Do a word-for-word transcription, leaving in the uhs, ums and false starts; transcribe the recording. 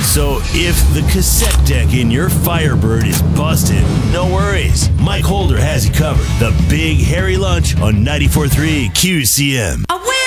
So if the cassette deck in your Firebird is busted, no worries. Mike Holder has you covered. The Big Hairy Lunch on ninety-four point three Q C M.